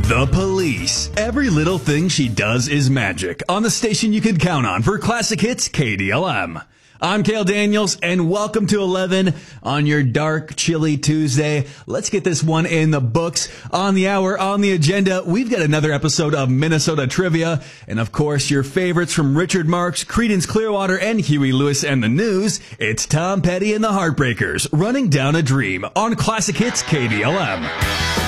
The Police. Every little thing she does is magic. On the station you can count on for classic hits KDLM. I'm Cale Daniels, and welcome to 11 on your dark, chilly Tuesday. Let's get this one in the books. On the hour, on the agenda, we've got another episode of Minnesota Trivia, and of course, your favorites from Richard Marx, Creedence Clearwater, and Huey Lewis and the News. It's Tom Petty and the Heartbreakers, Running Down a Dream on Classic Hits KDLM.